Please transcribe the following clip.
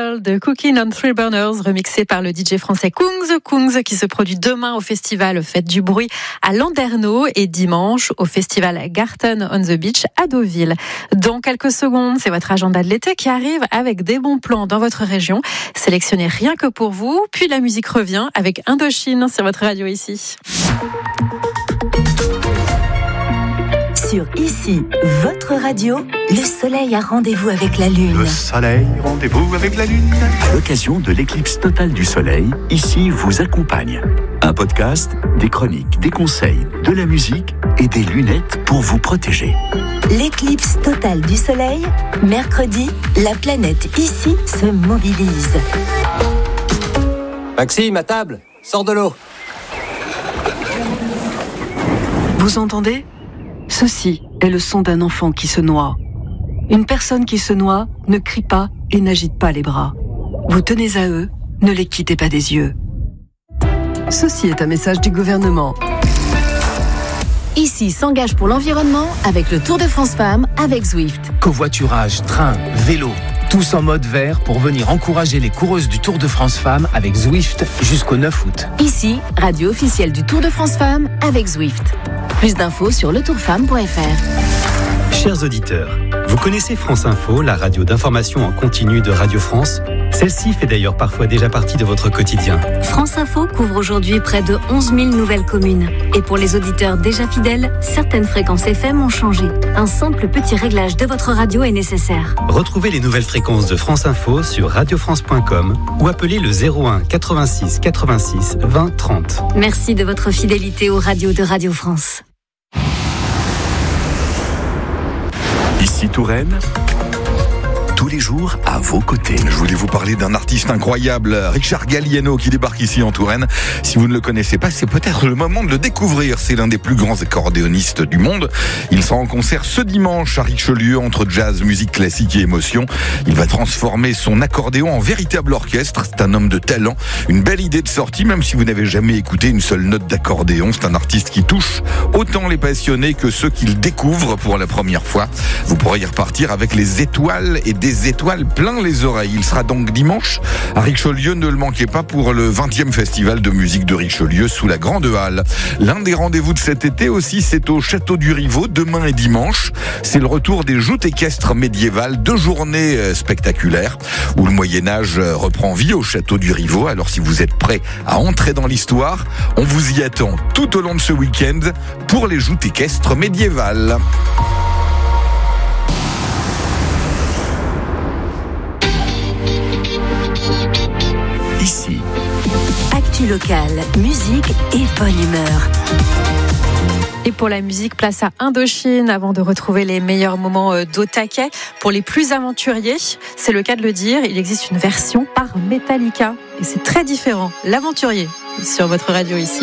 Festival de Cooking on Three Burners, remixé par le DJ français Kungs, qui se produit demain au festival Fête du Bruit à Landerneau et dimanche au festival Garten on the Beach à Deauville. Dans quelques secondes, c'est votre agenda de l'été qui arrive avec des bons plans dans votre région, sélectionnés rien que pour vous. Puis la musique revient avec Indochine sur votre radio ici. Sur Ici, votre radio, le soleil a rendez-vous avec la lune. Le soleil, rendez-vous avec la lune. À l'occasion de l'éclipse totale du soleil, Ici vous accompagne. Un podcast, des chroniques, des conseils, de la musique et des lunettes pour vous protéger. L'éclipse totale du soleil, mercredi, la planète Ici se mobilise. Maxime, à table, sors de l'eau. Vous entendez ? Ceci est le son d'un enfant qui se noie. Une personne qui se noie ne crie pas et n'agite pas les bras. Vous tenez à eux, ne les quittez pas des yeux. Ceci est un message du gouvernement. Ici s'engage pour l'environnement avec le Tour de France Femmes avec Zwift. Covoiturage, train, vélo, tous en mode vert pour venir encourager les coureuses du Tour de France Femmes avec Zwift jusqu'au 9 août. Ici, radio officielle du Tour de France Femmes avec Zwift. Plus d'infos sur letourfemme.fr. Chers auditeurs, vous connaissez France Info, la radio d'information en continu de Radio France ? Celle-ci fait d'ailleurs parfois déjà partie de votre quotidien. France Info couvre aujourd'hui près de 11 000 nouvelles communes. Et pour les auditeurs déjà fidèles, certaines fréquences FM ont changé. Un simple petit réglage de votre radio est nécessaire. Retrouvez les nouvelles fréquences de France Info sur radiofrance.com ou appelez le 01 86 86 20 30. Merci de votre fidélité aux radios de Radio France. Ici Touraine, tous les jours à vos côtés. Je voulais vous parler d'un artiste incroyable, Richard Galliano, qui débarque ici en Touraine. Si vous ne le connaissez pas, c'est peut-être le moment de le découvrir. C'est l'un des plus grands accordéonistes du monde. Il sera en concert ce dimanche à Richelieu, entre jazz, musique classique et émotion. Il va transformer son accordéon en véritable orchestre. C'est un homme de talent, une belle idée de sortie, même si vous n'avez jamais écouté une seule note d'accordéon. C'est un artiste qui touche autant les passionnés que ceux qui le découvrent pour la première fois. Vous pourrez y repartir avec les étoiles et des étoiles plein les oreilles. Il sera donc dimanche à Richelieu, ne le manquez pas, pour le 20e festival de musique de Richelieu sous la Grande Halle. L'un des rendez-vous de cet été aussi, c'est au Château du Rivaux, demain et dimanche. C'est le retour des joutes équestres médiévales, 2 journées spectaculaires où le Moyen-Âge reprend vie au Château du Rivaux. Alors si vous êtes prêts à entrer dans l'histoire, on vous y attend tout au long de ce week-end pour les joutes équestres médiévales. Ici, actu locale, musique et bonne humeur. Et pour la musique, place à Indochine avant de retrouver les meilleurs moments d'au taquet. Pour les plus aventuriers, c'est le cas de le dire, il existe une version par Metallica et c'est très différent. L'aventurier sur votre radio ici.